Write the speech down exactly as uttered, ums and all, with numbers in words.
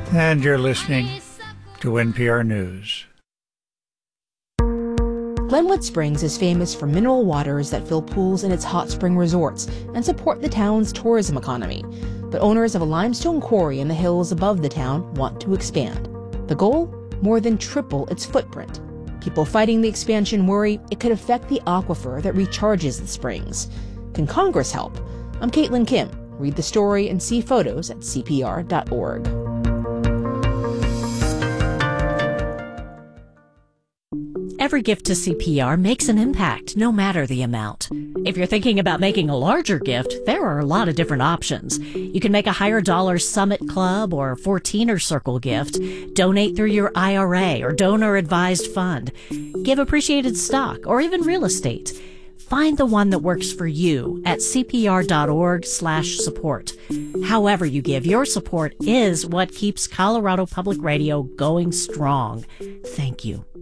And you're listening to N P R News. Glenwood Springs is famous for mineral waters that fill pools in its hot spring resorts and support the town's tourism economy. But owners of a limestone quarry in the hills above the town want to expand. The goal? More than triple its footprint. People fighting the expansion worry it could affect the aquifer that recharges the springs. Can Congress help? I'm Caitlin Kim. Read the story and see photos at C P R dot org. Every gift to C P R makes an impact, no matter the amount. If you're thinking about making a larger gift, there are a lot of different options. You can make a higher dollar Summit Club or fourteener Circle gift, donate through your I R A or donor-advised fund, give appreciated stock, or even real estate. Find the one that works for you at C P R dot org slash support. However you give, your support is what keeps Colorado Public Radio going strong. Thank you.